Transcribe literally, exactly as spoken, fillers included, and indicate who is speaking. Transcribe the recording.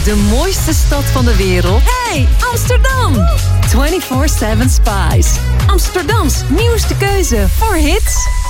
Speaker 1: de mooiste stad van de wereld? Hey, Amsterdam! vierentwintig zeven Spice. Amsterdams nieuwste keuze voor hits